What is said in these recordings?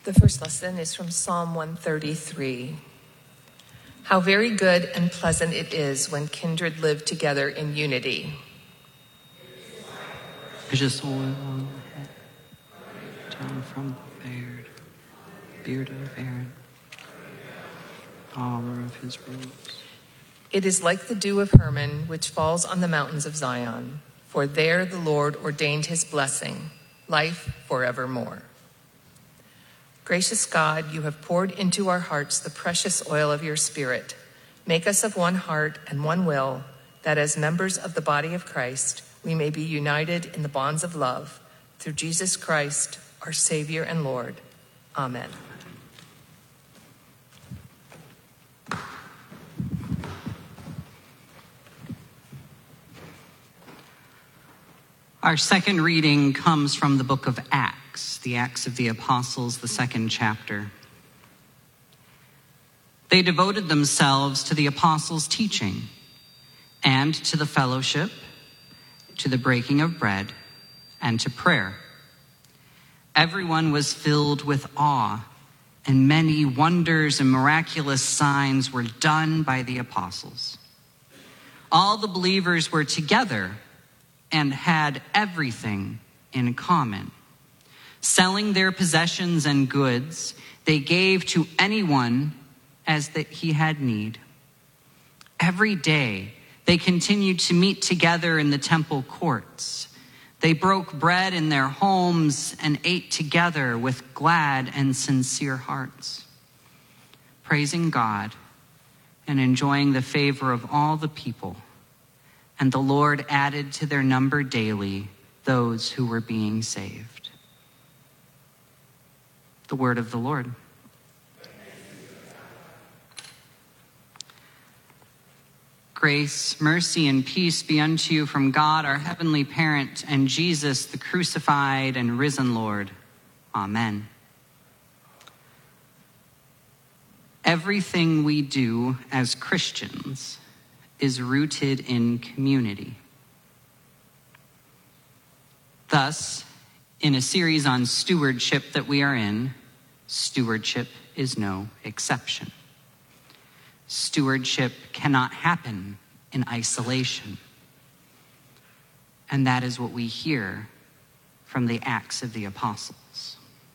The first lesson is from Psalm 133. How very good and pleasant it is when kindred live together in unity. Precious oil on the head, down from the beard of Aaron, flower of his robes. It is like the dew of Hermon, which falls on the mountains of Zion. For there the Lord ordained his blessing, life forevermore. Gracious God, you have poured into our hearts the precious oil of your Spirit. Make us of one heart and one will, that as members of the body of Christ, we may be united in the bonds of love, through Jesus Christ, our Savior and Lord. Amen. Our second reading comes from the book of Acts, the Acts of the Apostles, the second chapter. They devoted themselves to the apostles' teaching and to the fellowship, to the breaking of bread, and to prayer. Everyone was filled with awe, and many wonders and miraculous signs were done by the apostles. All the believers were together and had everything in common. Selling their possessions and goods, they gave to anyone as that he had need. Every day, they continued to meet together in the temple courts. They broke bread in their homes and ate together with glad and sincere hearts, praising God and enjoying the favor of all the people. And the Lord added to their number daily those who were being saved. The word of the Lord. Grace, mercy, and peace be unto you from God, our heavenly parent, and Jesus, the crucified and risen Lord. Amen. Everything we do as Christians is rooted in community. Thus, in a series on stewardship that we are in, stewardship is no exception. Stewardship cannot happen in isolation. And that is what we hear from the Acts of the Apostles.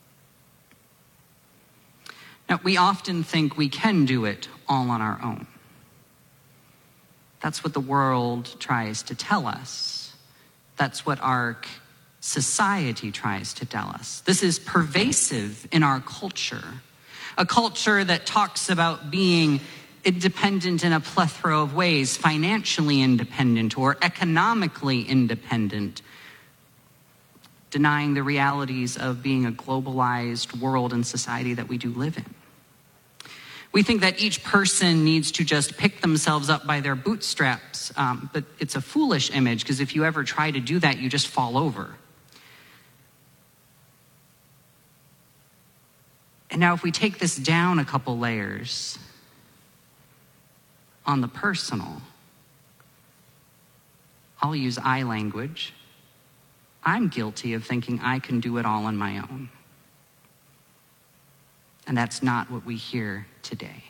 Now, we often think we can do it all on our own. That's what the world tries to tell us. That's what our society tries to tell us. This is pervasive in our culture, a culture that talks about being independent in a plethora of ways, financially independent or economically independent, denying the realities of being a globalized world and society that we do live in. We think that each person needs to just pick themselves up by their bootstraps, but it's a foolish image because if you ever try to do that, you just fall over. And now if we take this down a couple layers on the personal, I'll use I language. I'm guilty of thinking I can do it all on my own. And that's not what we hear today.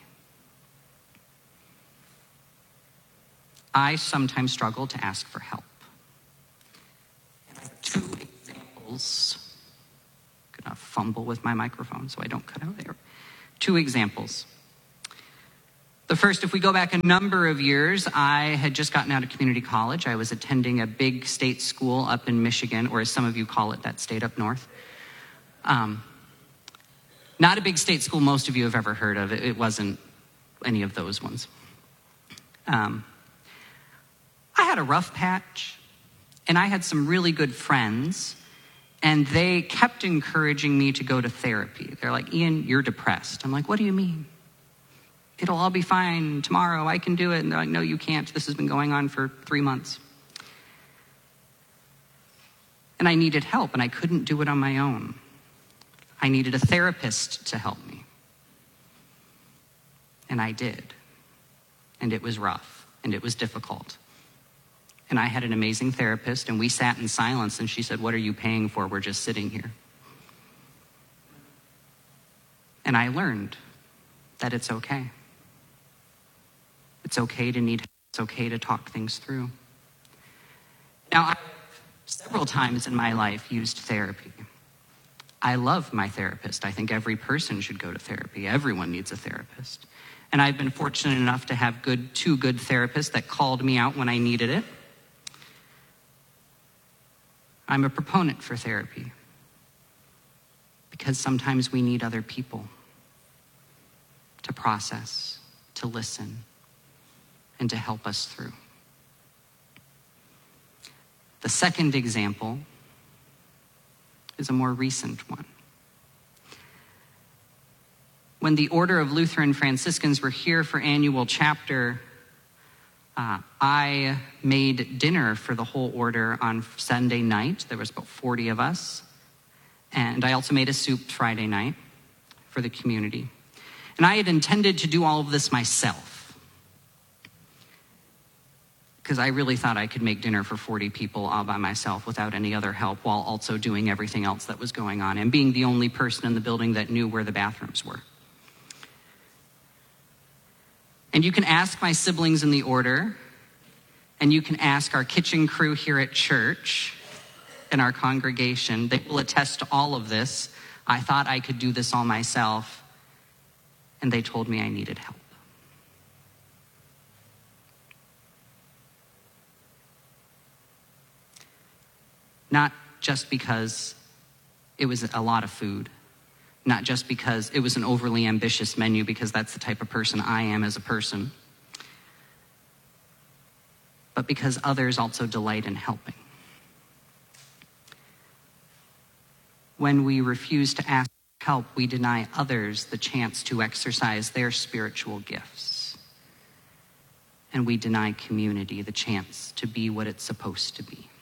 I sometimes struggle to ask for help. And I have two examples. I'm gonna fumble with my microphone so I don't cut out there. Two examples. The first, if we go back a number of years, I had just gotten out of community college. I was attending a big state school up in Michigan, or as some of you call it, that state up north. Not a big state school most of you have ever heard of. It wasn't any of those ones. I had a rough patch, and I had some really good friends, and they kept encouraging me to go to therapy. They're like, Ian, you're depressed. I'm like, what do you mean? It'll all be fine tomorrow. I can do it. And they're like, no, you can't. This has been going on for 3 months. And I needed help, and I couldn't do it on my own. I needed a therapist to help me. And I did. And it was rough, and it was difficult. And I had an amazing therapist, and we sat in silence, and she said, what are you paying for? We're just sitting here. And I learned that it's okay. It's okay to need help. It's okay to talk things through. Now, I've several times in my life used therapy. I love my therapist. I think every person should go to therapy. Everyone needs a therapist. And I've been fortunate enough to have two good therapists that called me out when I needed it. I'm a proponent for therapy because sometimes we need other people to process, to listen, and to help us through. The second example is a more recent one. When the Order of Lutheran Franciscans were here for annual chapter, I made dinner for the whole order on Sunday night. There was about 40 of us. And I also made a soup Friday night for the community. And I had intended to do all of this myself, because I really thought I could make dinner for 40 people all by myself without any other help, while also doing everything else that was going on and being the only person in the building that knew where the bathrooms were. And you can ask my siblings in the order, and you can ask our kitchen crew here at church and our congregation. They will attest to all of this. I thought I could do this all myself, and they told me I needed help. Not just because it was a lot of food, not just because it was an overly ambitious menu, because that's the type of person I am as a person, but because others also delight in helping. When we refuse to ask for help, we deny others the chance to exercise their spiritual gifts. And we deny community the chance to be what it's supposed to be.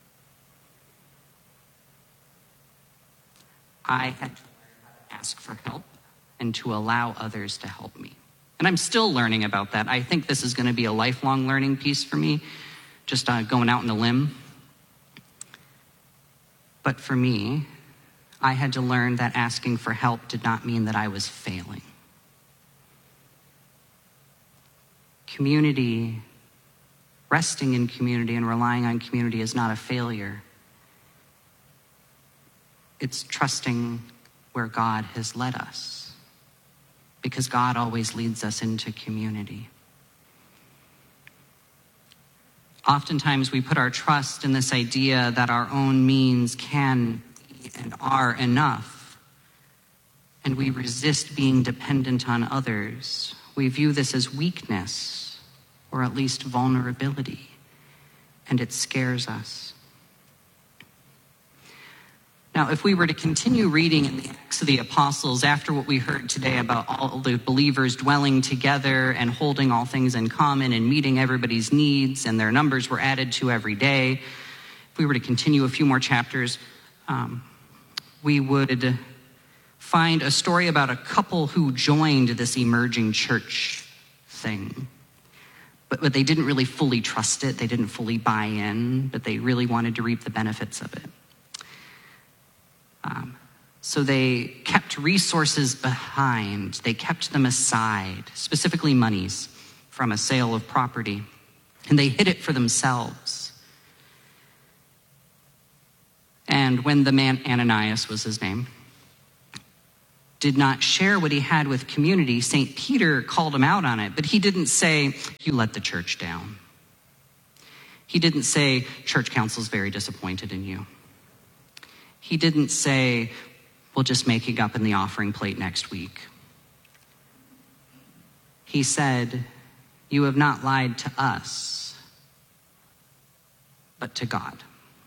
I had to ask for help and to allow others to help me. And I'm still learning about that. I think this is going to be a lifelong learning piece for me, just going out on a limb. But for me, I had to learn that asking for help did not mean that I was failing. Community, resting in community and relying on community is not a failure. It's trusting where God has led us, because God always leads us into community. Oftentimes we put our trust in this idea that our own means can be and are enough, and we resist being dependent on others. We view this as weakness, or at least vulnerability, and it scares us. Now, if we were to continue reading in the Acts of the Apostles after what we heard today about all the believers dwelling together and holding all things in common and meeting everybody's needs, and their numbers were added to every day, if we were to continue a few more chapters, we would find a story about a couple who joined this emerging church thing. But they didn't really fully trust it. They didn't fully buy in, but they really wanted to reap the benefits of it. So they kept resources behind. They kept them aside, specifically monies from a sale of property, and they hid it for themselves. And when the man, Ananias was his name, did not share what he had with community, St. Peter called him out on it, but he didn't say, "You let the church down." He didn't say, "Church council's very disappointed in you." He didn't say, "We'll just make it up in the offering plate next week." He said, "You have not lied to us, but to God."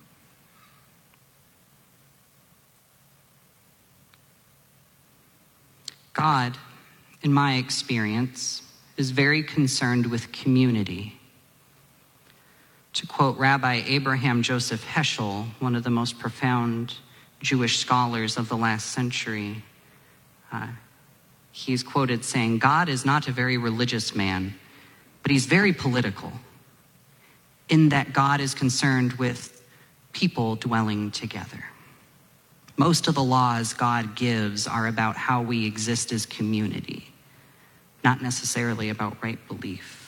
God, in my experience, is very concerned with community. To quote Rabbi Abraham Joseph Heschel, one of the most profound Jewish scholars of the last century, he's quoted saying, "God is not a very religious man, but he's very political, in that God is concerned with people dwelling together." Most of the laws God gives are about how we exist as community, not necessarily about right belief.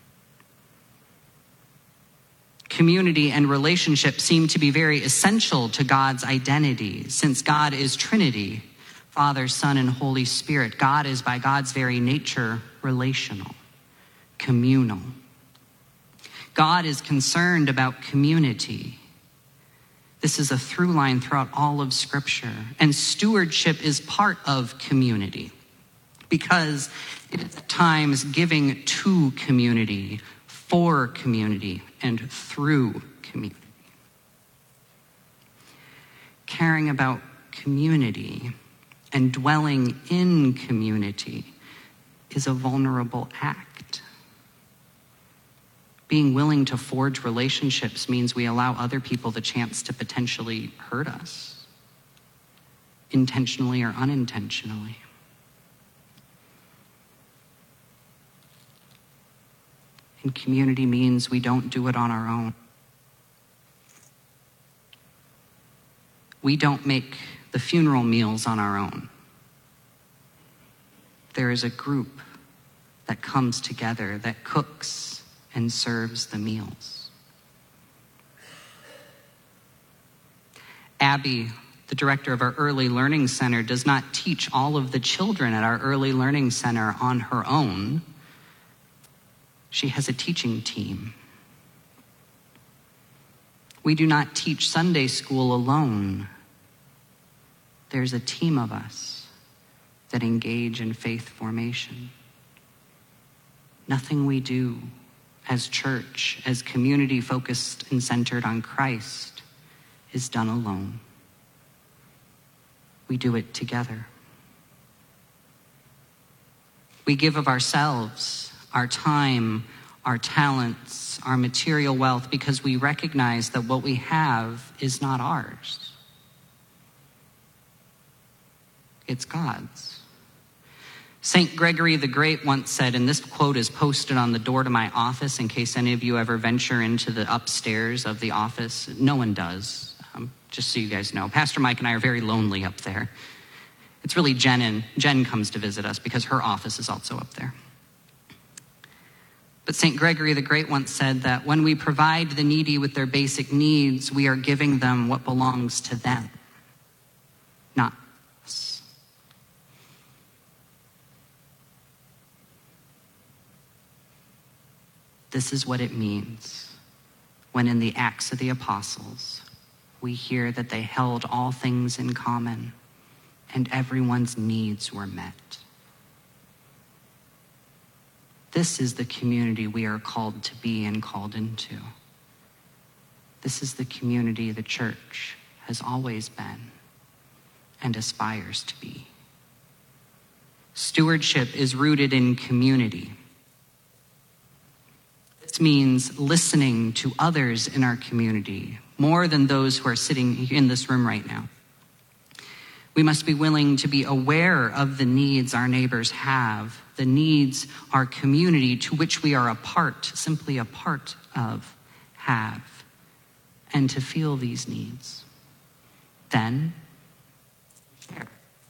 Community and relationship seem to be very essential to God's identity, since God is Trinity, Father, Son, and Holy Spirit. God is, by God's very nature, relational, communal. God is concerned about community. This is a through line throughout all of Scripture. And stewardship is part of community because it is at times giving to community, for community, and through community. Caring about community and dwelling in community is a vulnerable act. Being willing to forge relationships means we allow other people the chance to potentially hurt us, intentionally or unintentionally. And community means we don't do it on our own. We don't make the funeral meals on our own. There is a group that comes together, that cooks and serves the meals. Abby, the director of our Early Learning Center, does not teach all of the children at our Early Learning Center on her own. She has a teaching team. We do not teach Sunday school alone. There's a team of us that engage in faith formation. Nothing we do as church, as community focused and centered on Christ, is done alone. We do it together. We give of ourselves, our time, our talents, our material wealth, because we recognize that what we have is not ours. It's God's. St. Gregory the Great once said, and this quote is posted on the door to my office in case any of you ever venture into the upstairs of the office. No one does, just so you guys know. Pastor Mike and I are very lonely up there. It's really Jen comes to visit us because her office is also up there. But St. Gregory the Great once said that when we provide the needy with their basic needs, we are giving them what belongs to them, not us. This is what it means when in the Acts of the Apostles, we hear that they held all things in common and everyone's needs were met. This is the community we are called to be and called into. This is the community the church has always been and aspires to be. Stewardship is rooted in community. This means listening to others in our community, more than those who are sitting in this room right now. We must be willing to be aware of the needs our neighbors have, the needs our community to which we are a part, simply a part of, have, and to feel these needs. Then, share.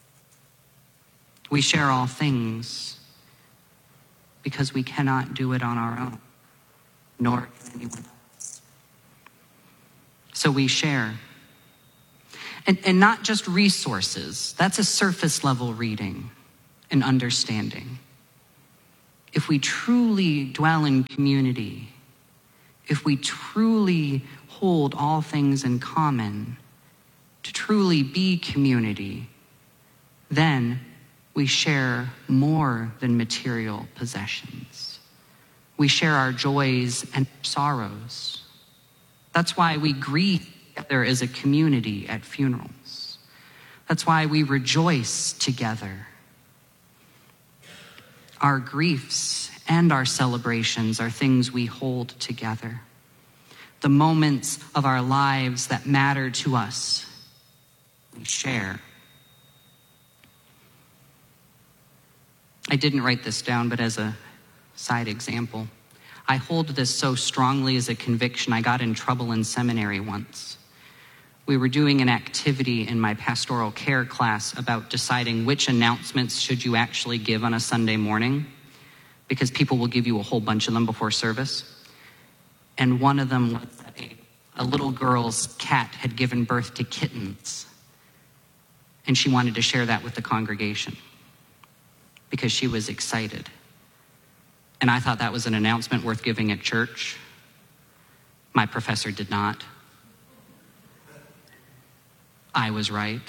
We share all things because we cannot do it on our own, nor can anyone else. So we share. And not just resources. That's a surface level reading and understanding. If we truly dwell in community, if we truly hold all things in common, to truly be community, then we share more than material possessions. We share our joys and sorrows. That's why we grieve together as a community at funerals. That's why we rejoice together. Our griefs and our celebrations are things we hold together. The moments of our lives that matter to us, we share. I didn't write this down, but as a side example, I hold this so strongly as a conviction. I got in trouble in seminary once. we were doing an activity in my pastoral care class about deciding which announcements should you actually give on a Sunday morning, because people will give you a whole bunch of them before service. And one of them was that a little girl's cat had given birth to kittens, and she wanted to share that with the congregation because she was excited. And I thought that was an announcement worth giving at church. My professor did not. I was right.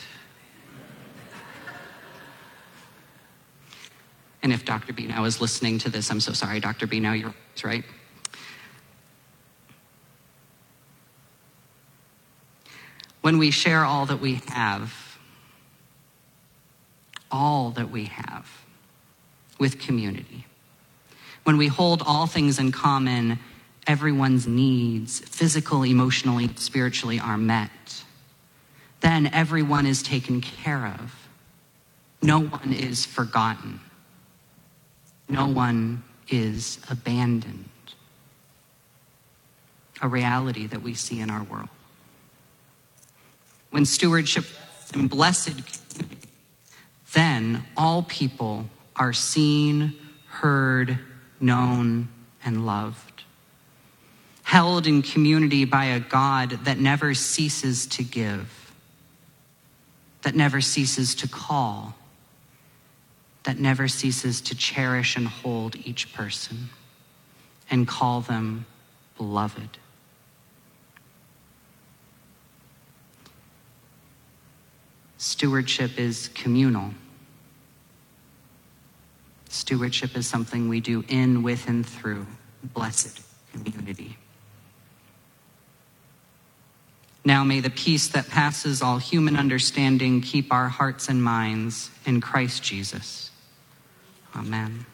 And if Dr. Bino is listening to this, I'm so sorry, Dr. Bino, you're right. When we share all that we have with community, when we hold all things in common, everyone's needs, physical, emotionally, spiritually, are met, then everyone is taken care of. No one is forgotten. No one is abandoned. A reality that we see in our world. When stewardship and blessed community, then all people are seen, heard, known, and loved. Held in community by a God that never ceases to give, that never ceases to call, that never ceases to cherish and hold each person and call them beloved. Stewardship is communal. Stewardship is something we do in, with, and through blessed community. Now may the peace that passes all human understanding keep our hearts and minds in Christ Jesus. Amen.